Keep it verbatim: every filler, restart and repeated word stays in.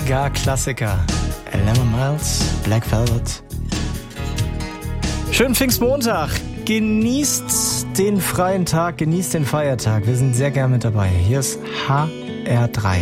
Mega-Klassiker. Lemon Miles, Black Velvet. Schönen Pfingstmontag. Genießt den freien Tag, genießt den Feiertag. Wir sind sehr gern mit dabei. Hier ist H R drei.